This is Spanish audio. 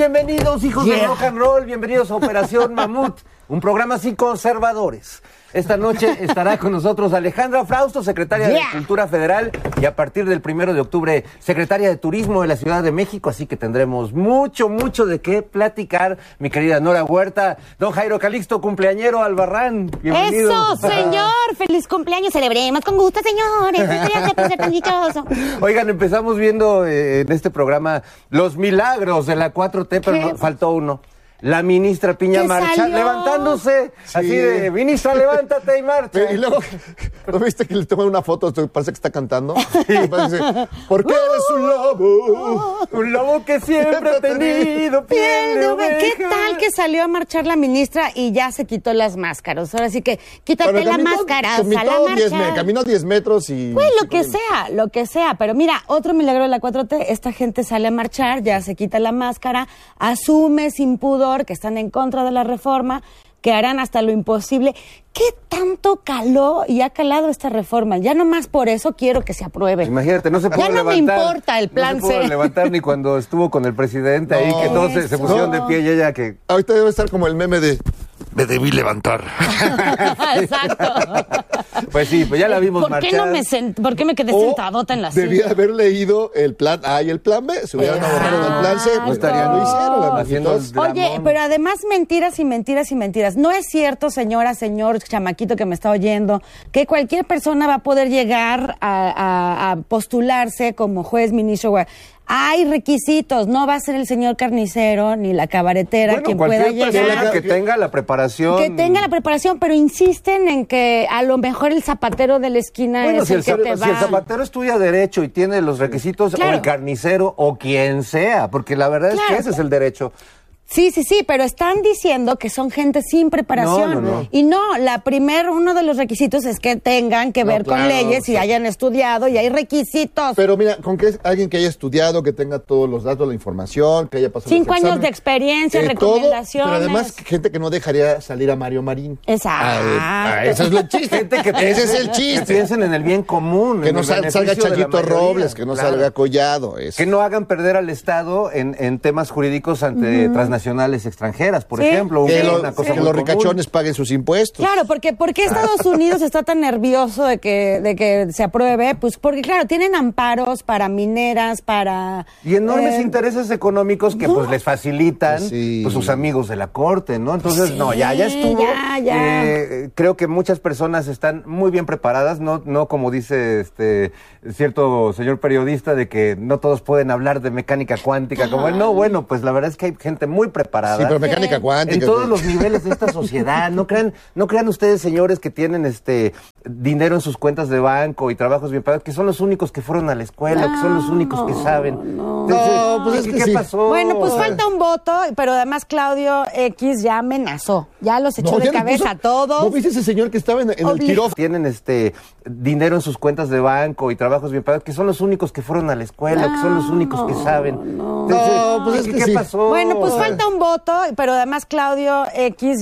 Bienvenidos, hijos del rock and roll, bienvenidos a Operación Mamut, un programa sin conservadores. Esta noche estará con nosotros Alejandra Frausto, secretaria de Cultura Federal, y a partir del 1 de octubre, secretaria de Turismo de la Ciudad de México, así que tendremos mucho de qué platicar. Mi querida Nora Huerta, don Jairo Calixto, cumpleañero Albarrán, bienvenido. ¡Eso, señor! ¡Feliz cumpleaños! ¡Celebremos con gusto, señores! Oigan, empezamos viendo en este programa los milagros de la 4T, pero no, faltó uno. La ministra Piña marcha, levantándose, sí. Así de, ministra, levántate y marcha. Y luego, ¿no viste que le toman una foto? Parece que está cantando. Sí. Parece, ¿por qué eres un lobo? Un lobo que siempre ha tenido piel de oveja. ¿Qué tal que salió a marchar la ministra y ya se quitó las máscaras? Ahora sí que, quítate la máscara, sal a marchar. Caminó 10 metros y... Pues lo que sea. Pero mira, otro milagro de la 4T, esta gente sale a marchar, ya se quita la máscara, asume sin pudor que están en contra de la reforma, que harán hasta lo imposible. ¿Qué tanto caló y ha calado esta reforma? Ya nomás por eso quiero que se apruebe. Imagínate, no se pudo levantar. Ya no me importa el plan C. No se pudo levantar ni cuando estuvo con el presidente ahí, que todos se pusieron de pie y ella que... Ahorita debe estar como el meme de... Me debí levantar. Exacto. Pues sí, pues ya la vimos marchar. ¿Por qué me quedé sentadota en la silla? Debía haber leído el plan A y el plan B. Se hubieran ahorrado del plan C, pues estarían lo hicieron. Haciendo Oye, pero además mentiras y mentiras y mentiras. No es cierto, señora, señor, chamaquito que me está oyendo, que cualquier persona va a poder llegar a postularse como juez, ministro. Hay requisitos, no va a ser el señor carnicero ni la cabaretera quien pueda llegar. Que tenga la preparación. Que tenga la preparación, pero insisten en que a lo mejor el zapatero de la esquina es el que te va. Si el zapatero estudia Derecho y tiene los requisitos, o el carnicero, o quien sea, porque la verdad es que ese es el derecho. Sí, pero están diciendo que son gente sin preparación. No. Y no, uno de los requisitos es que tengan que ver con leyes y hayan estudiado, y hay requisitos. Pero mira, con que es alguien que haya estudiado, que tenga todos los datos, la información, que haya pasado 5 años de experiencia, recomendaciones. Todo, pero además gente que no dejaría salir a Mario Marín. Exacto. Ese es el chiste. Ese es el chiste. Que piensen en el bien común. Que no salga Changuito Robles, que no salga Collado. Que no hagan perder al Estado en temas jurídicos ante transnacionales extranjeras, por ejemplo. Que los ricachones paguen sus impuestos. Claro, porque ¿por qué Estados Unidos está tan nervioso de que se apruebe? Pues porque, claro, tienen amparos para mineras, para... Y enormes intereses económicos que pues les facilitan pues, sus amigos de la corte, ¿no? Entonces, ya estuvo. Creo que muchas personas están muy bien preparadas, no como dice cierto señor periodista, de que no todos pueden hablar de mecánica cuántica, como él. No, bueno, pues la verdad es que hay gente muy preparada. Sí, pero mecánica cuántica. En todos los niveles de esta sociedad. No crean ustedes, señores, que tienen dinero en sus cuentas de banco y trabajos bien pagados, que son los únicos que fueron a la escuela, que son los únicos que saben. Entonces, pues es que ¿qué pasó? Bueno, pues falta un voto, pero además Claudio X ya amenazó. Ya los echó de cabeza a todos. ¿No viste ese señor que estaba en el quirófano? Tienen dinero en sus cuentas de banco y trabajos bien pagados, que son los únicos que fueron a la escuela, que son los únicos que saben. Entonces, pues es que ¿qué pasó? Bueno, pues falta un voto, pero además Claudio X